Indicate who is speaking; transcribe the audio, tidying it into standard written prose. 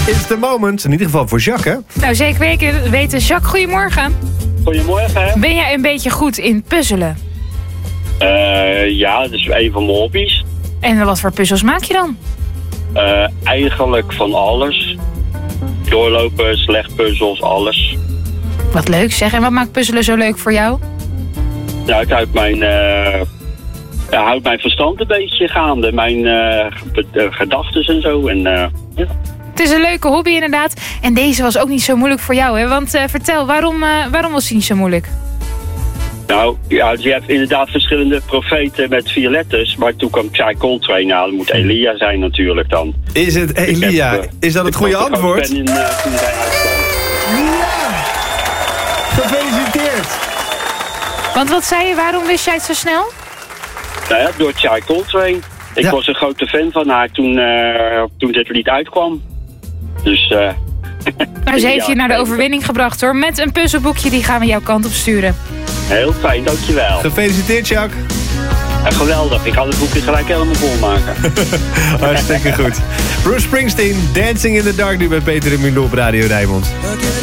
Speaker 1: is the moment. In ieder geval voor Jacques, hè?
Speaker 2: Nou, zeker weten. Jacques, goedemorgen.
Speaker 3: Goedemorgen.
Speaker 2: Ben jij een beetje goed in puzzelen?
Speaker 3: Ja, dat is een van mijn hobby's.
Speaker 2: En wat voor puzzels maak je dan?
Speaker 3: Eigenlijk van alles. Doorlopen, slechtpuzzels, alles.
Speaker 2: Wat leuk zeg. En wat maakt puzzelen zo leuk voor jou?
Speaker 3: Nou, het houdt mijn verstand een beetje gaande. Mijn gedachten en zo. En, ja.
Speaker 2: Het is een leuke hobby inderdaad. En deze was ook niet zo moeilijk voor jou, hè? Want vertel, waarom was die niet zo moeilijk?
Speaker 3: Nou, ja, je hebt inderdaad verschillende profeten met 4 letters. Maar toen kwam Chai Coltrane. Nou, dat moet Elia zijn natuurlijk dan.
Speaker 1: Is het Elia? Is dat het goede antwoord?
Speaker 3: Ik ben toen hij uitkwam.
Speaker 1: Ja! Gefeliciteerd!
Speaker 2: Want wat zei je, waarom wist jij het zo snel?
Speaker 3: Nou ja, door Chai Coltrane. Ik was een grote fan van haar toen dit lied uitkwam. Dus...
Speaker 2: Nou, ze heeft je naar de overwinning gebracht, hoor. Met een puzzelboekje, die gaan we jouw kant op sturen.
Speaker 3: Heel fijn, dankjewel.
Speaker 1: Gefeliciteerd, Jacques.
Speaker 3: Geweldig, ik ga het boekje gelijk helemaal vol maken.
Speaker 1: Hartstikke goed. Bruce Springsteen, Dancing in the Dark, nu bij Peter en Milou op Radio Rijnmond.